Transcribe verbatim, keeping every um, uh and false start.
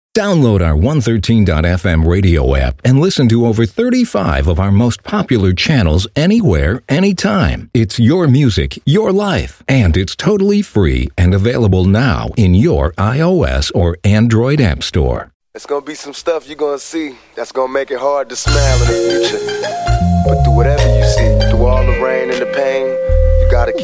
Download our one thirteen dot f m radio app and listen to over thirty-five of our most popular channels anywhere, anytime. It's your music, your life, and it's totally free and available now in your iOS or Android app store. It's gonna be some stuff you're gonna see that's gonna make it hard to smile in the future. But through whatever you see, through all the rain and the pain, you gotta keep